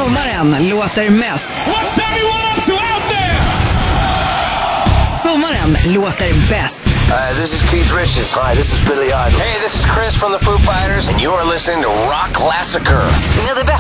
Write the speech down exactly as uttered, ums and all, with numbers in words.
Sommaren låter mest. What's everyone up to out there? Sommaren låter bäst. Hi, this is Keith Richards. Hi, this is Billy Idol. Hey, this is Chris from the Foo Fighters, and you're listening to Rock Classicer. Med det bästa